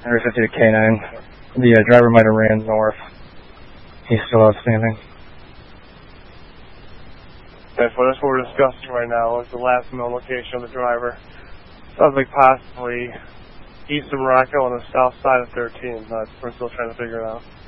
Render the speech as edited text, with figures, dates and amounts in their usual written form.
Area 50 to K9. The driver might have ran north. He's still outstanding. Okay, so that's what we're discussing right now, is the last known location of the driver. Sounds like possibly east of Morocco on the south side of 13, but we're still trying to figure it out.